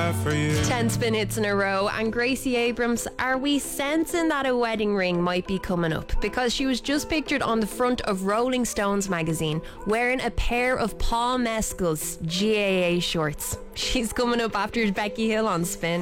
die for you. 10 spin hits in a row. And Gracie Abrams, are we sensing that a wedding ring might be coming up? Because she was just pictured on the front of Rolling Stones magazine wearing a pair of Paul Mescal's GAA shorts. She's coming up after Becky Hill on Spin.